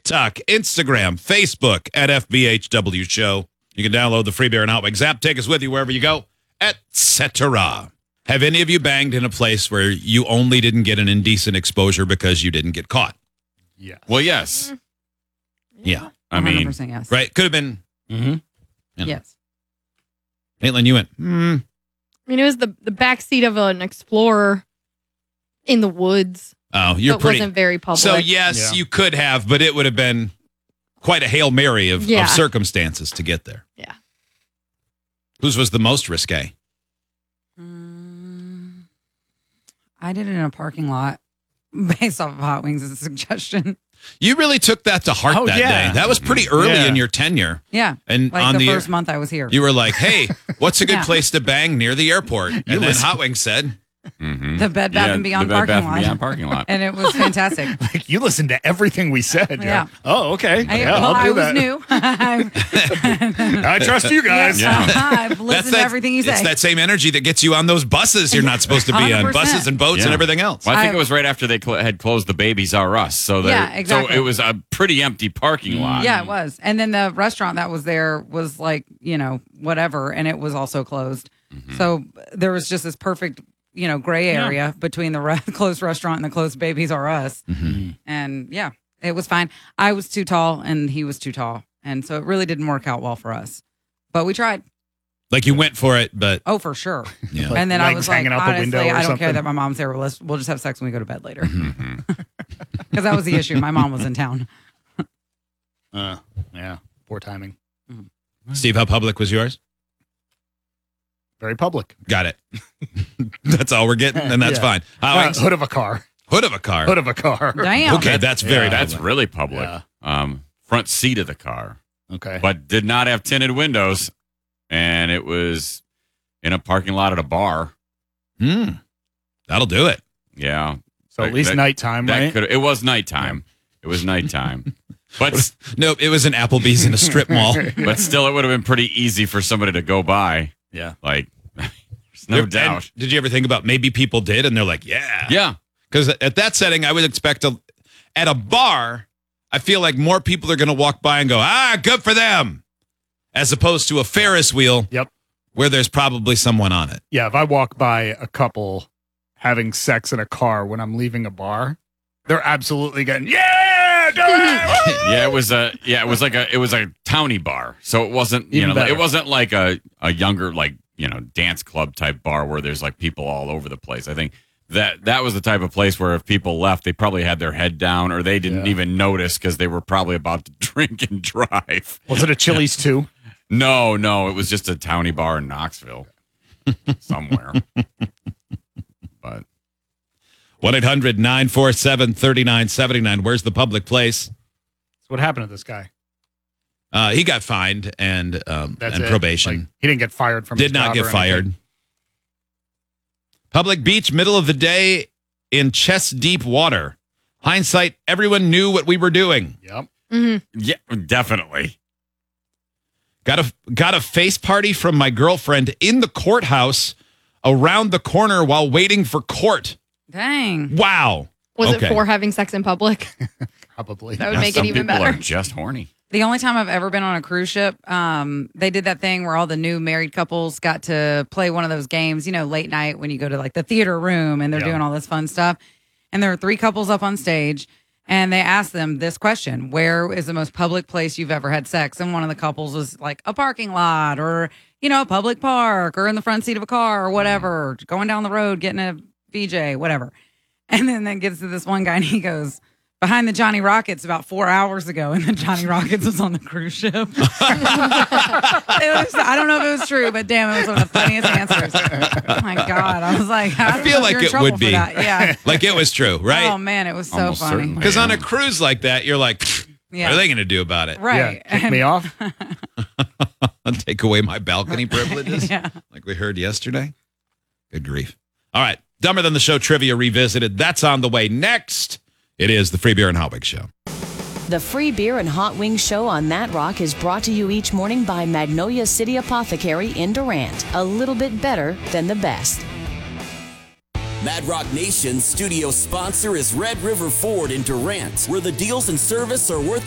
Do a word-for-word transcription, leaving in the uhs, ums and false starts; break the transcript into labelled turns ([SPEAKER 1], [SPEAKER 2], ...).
[SPEAKER 1] TikTok, Instagram, Facebook at F B H W Show. You can download the Free Beer and Hot Wings app. Take us with you wherever you go, et cetera. Have any of you banged in a place where you only didn't get an indecent exposure because you didn't get caught?
[SPEAKER 2] Yeah.
[SPEAKER 3] Well, yes.
[SPEAKER 1] Yeah.
[SPEAKER 3] I mean,
[SPEAKER 4] one hundred percent yes.
[SPEAKER 1] Right? Could have been.
[SPEAKER 2] Mm-hmm.
[SPEAKER 1] You know.
[SPEAKER 4] Yes.
[SPEAKER 1] Caitlin, you went, hmm.
[SPEAKER 5] I mean, it was the, the back seat of an Explorer in the woods.
[SPEAKER 1] Oh, you're
[SPEAKER 5] so it
[SPEAKER 1] pretty.
[SPEAKER 5] wasn't very public.
[SPEAKER 1] So, yes,
[SPEAKER 2] Yeah.
[SPEAKER 1] you could have, but it would have been quite a Hail Mary of,
[SPEAKER 5] Yeah.
[SPEAKER 1] of circumstances to get there.
[SPEAKER 5] Yeah.
[SPEAKER 1] Whose was the most risque?
[SPEAKER 4] Mm, I did it in a parking lot based off of Hot Wings as a suggestion.
[SPEAKER 1] You really took that to heart
[SPEAKER 2] Oh,
[SPEAKER 1] that
[SPEAKER 2] yeah.
[SPEAKER 1] day. That was pretty early
[SPEAKER 2] Yeah.
[SPEAKER 1] in your tenure.
[SPEAKER 4] Yeah.
[SPEAKER 1] And
[SPEAKER 4] Like
[SPEAKER 1] on
[SPEAKER 4] the
[SPEAKER 1] the
[SPEAKER 4] first month I was here.
[SPEAKER 1] you were like, hey, what's a good
[SPEAKER 4] Yeah.
[SPEAKER 1] place to bang near the airport? And then
[SPEAKER 2] listen-
[SPEAKER 1] Hot Wings said,
[SPEAKER 3] mhm.
[SPEAKER 4] The Bed Bath
[SPEAKER 3] Yeah,
[SPEAKER 4] and Beyond
[SPEAKER 3] the Bed
[SPEAKER 4] parking
[SPEAKER 3] Bath
[SPEAKER 4] lot.
[SPEAKER 3] and Beyond parking lot.
[SPEAKER 4] And it was fantastic.
[SPEAKER 2] Like, you listened to everything we said. You're
[SPEAKER 4] Yeah.
[SPEAKER 2] like, oh, okay.
[SPEAKER 4] I,
[SPEAKER 2] yeah,
[SPEAKER 4] well,
[SPEAKER 2] I'll do
[SPEAKER 4] I was
[SPEAKER 2] that.
[SPEAKER 4] new. I've,
[SPEAKER 2] I trust you guys.
[SPEAKER 3] Yeah.
[SPEAKER 4] I've listened to everything you say.
[SPEAKER 1] It's that same energy that gets you on those buses you're not supposed to be on.
[SPEAKER 4] one hundred percent.
[SPEAKER 1] Buses and boats and
[SPEAKER 3] Yeah.
[SPEAKER 1] everything else.
[SPEAKER 3] Well, I think
[SPEAKER 4] I-
[SPEAKER 3] it was right after they cl- had closed the Babies R Us. So the,
[SPEAKER 4] Yeah, exactly.
[SPEAKER 3] So it was a pretty empty parking lot.
[SPEAKER 4] Yeah, it was. And then the restaurant that was there was like, you know, whatever. And it was also closed.
[SPEAKER 3] Mm-hmm.
[SPEAKER 4] So there was just this perfect, you know, gray area between the re- closed restaurant and the closed Babies R Us.
[SPEAKER 1] Mm-hmm.
[SPEAKER 4] And yeah, it was fine. I was too tall and he was too tall. And so it really didn't work out well for us. But we tried.
[SPEAKER 1] Like you went for it, but
[SPEAKER 4] Oh, for sure.
[SPEAKER 1] yeah.
[SPEAKER 2] Like
[SPEAKER 4] and then I
[SPEAKER 2] legs
[SPEAKER 4] was like,
[SPEAKER 2] hanging out the
[SPEAKER 4] honestly,
[SPEAKER 2] window or
[SPEAKER 4] I don't
[SPEAKER 2] something.
[SPEAKER 4] care that my mom's there. Let's, we'll just have sex when we go to bed later.
[SPEAKER 3] Mhm.
[SPEAKER 4] Because that was the issue. My mom was in town.
[SPEAKER 2] Uh, yeah. Poor timing.
[SPEAKER 1] Steve, how public was yours?
[SPEAKER 2] Very public.
[SPEAKER 1] Got it. That's all we're getting, and that's
[SPEAKER 2] Yeah.
[SPEAKER 1] fine. Hot
[SPEAKER 2] Uh,
[SPEAKER 1] Wings?
[SPEAKER 2] hood of a car.
[SPEAKER 1] Hood of a car.
[SPEAKER 2] Hood of a car.
[SPEAKER 4] Damn.
[SPEAKER 1] Okay, that's very
[SPEAKER 2] Yeah.
[SPEAKER 3] That's
[SPEAKER 1] public.
[SPEAKER 3] really public.
[SPEAKER 2] Yeah.
[SPEAKER 3] Um, front seat of the car,
[SPEAKER 2] Okay.
[SPEAKER 3] but did not have tinted windows, and it was in a parking lot at a bar.
[SPEAKER 1] Hmm. That'll do it.
[SPEAKER 3] Yeah,
[SPEAKER 2] so at least
[SPEAKER 3] that-
[SPEAKER 2] nighttime,
[SPEAKER 3] that
[SPEAKER 2] right?
[SPEAKER 3] could. It was nighttime. It was nighttime, but
[SPEAKER 1] Nope, it was an Applebee's in a strip mall.
[SPEAKER 3] but still, it would have been pretty easy for somebody to go by.
[SPEAKER 2] Yeah.
[SPEAKER 3] Like, there's no
[SPEAKER 1] And
[SPEAKER 3] doubt.
[SPEAKER 1] Did you ever think about maybe people did, and they're like, yeah.
[SPEAKER 3] Yeah.
[SPEAKER 1] Because at that setting, I would expect a, at a bar, I feel like more people are going to walk by and go, ah, good for them, as opposed to a Ferris wheel
[SPEAKER 2] Yep.
[SPEAKER 1] where there's probably someone on it.
[SPEAKER 2] Yeah. If I walk by a couple having sex in a car when I'm leaving a bar, they're absolutely getting, yeah, do it!
[SPEAKER 3] Yeah, it was a yeah, it was like a it was a towny bar. So it wasn't you
[SPEAKER 2] Even
[SPEAKER 3] know
[SPEAKER 2] better.
[SPEAKER 3] it wasn't like a, a younger like you know dance club type bar where there's like people all over the place. I think that that was the type of place where if people left, they probably had their head down or they didn't
[SPEAKER 2] Yeah.
[SPEAKER 3] even notice because they were probably about to drink and drive.
[SPEAKER 2] Was it a Chili's too?
[SPEAKER 3] No, no, it was just a towny bar in Knoxville somewhere. But
[SPEAKER 1] one eight hundred nine four seven three nine seven nine. Where's the public place?
[SPEAKER 2] That's what happened to this guy.
[SPEAKER 1] Uh, he got fined and um,
[SPEAKER 2] That's
[SPEAKER 1] and
[SPEAKER 2] it.
[SPEAKER 1] probation.
[SPEAKER 2] Like, he didn't get fired from his
[SPEAKER 1] Did not
[SPEAKER 2] job
[SPEAKER 1] get
[SPEAKER 2] or
[SPEAKER 1] fired.
[SPEAKER 2] anything.
[SPEAKER 1] Public beach, middle of the day in chest deep water. Hindsight, everyone knew what we were doing.
[SPEAKER 2] Yep.
[SPEAKER 5] Mm-hmm.
[SPEAKER 3] yeah, definitely.
[SPEAKER 1] Got a got a face party from my girlfriend in the courthouse around the corner while waiting for court.
[SPEAKER 4] Dang.
[SPEAKER 1] Wow.
[SPEAKER 5] Was
[SPEAKER 1] Okay.
[SPEAKER 5] it for having sex in public?
[SPEAKER 2] Probably.
[SPEAKER 5] That would
[SPEAKER 3] Yeah,
[SPEAKER 5] make
[SPEAKER 3] some
[SPEAKER 5] it even
[SPEAKER 3] people
[SPEAKER 5] better.
[SPEAKER 3] are just horny.
[SPEAKER 4] The only time I've ever been on a cruise ship, um, they did that thing where all the new married couples got to play one of those games, you know, late night when you go to like the theater room and they're
[SPEAKER 2] Yeah.
[SPEAKER 4] doing all this fun stuff. And there were three couples up on stage and they asked them this question: where is the most public place you've ever had sex? And one of the couples was like a parking lot or, you know, a public park or in the front seat of a car or whatever, going down the road, getting a V J, whatever. And then that gets to this one guy and he goes, behind the Johnny Rockets about four hours ago, and the Johnny Rockets was on the cruise ship. It was, I don't know if it was true, but damn, it was one of the funniest answers. Oh my God. I was like, I,
[SPEAKER 1] I feel like it would be.
[SPEAKER 4] Yeah.
[SPEAKER 1] Like it was true, right?
[SPEAKER 4] Oh man, it was so
[SPEAKER 3] Almost
[SPEAKER 4] funny.
[SPEAKER 3] certainly.
[SPEAKER 1] Because on a cruise like that, you're like,
[SPEAKER 4] Yeah.
[SPEAKER 1] what are they going to do about it?
[SPEAKER 4] Right.
[SPEAKER 2] Yeah. Kick me off.
[SPEAKER 1] Take away my balcony privileges?
[SPEAKER 4] Yeah.
[SPEAKER 1] Like we heard yesterday? Good grief. All right. Dumber Than the Show Trivia Revisited. That's on the way next. It is the Free Beer and Hot Wings Show.
[SPEAKER 6] The Free Beer and Hot Wings Show on That Rock is brought to you each morning by Magnolia City Apothecary in Durant. A little bit better than the best.
[SPEAKER 7] Mad Rock Nation's studio sponsor is Red River Ford in Durant, where the deals and service are worth